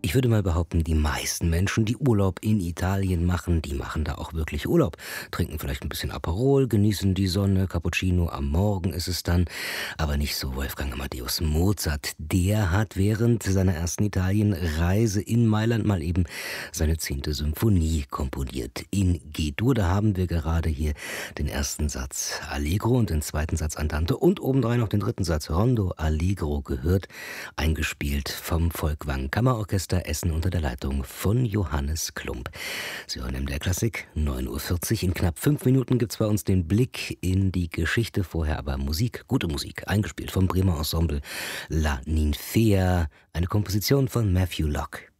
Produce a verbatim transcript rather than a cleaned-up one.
Ich würde mal behaupten, die meisten Menschen, die Urlaub in Italien machen, die machen da auch wirklich Urlaub. Trinken vielleicht ein bisschen Aperol, genießen die Sonne, Cappuccino am Morgen ist es dann. Aber nicht so Wolfgang Amadeus Mozart. Der hat während seiner ersten Italienreise in Mailand mal eben seine zehnte Symphonie komponiert. In G-Dur, da haben wir gerade hier den ersten Satz Allegro und den zweiten Satz Andante und obendrein noch den dritten Satz Rondo Allegro gehört, eingespielt vom Folkwang Kammerorchester Essen unter der Leitung von Johannes Klump. Sie hören M D R Klassik, neun Uhr vierzig. In knapp fünf Minuten gibt es bei uns den Blick in die Geschichte, vorher aber Musik, gute Musik, eingespielt vom Bremer Ensemble La Ninfea, eine Komposition von Matthew Locke.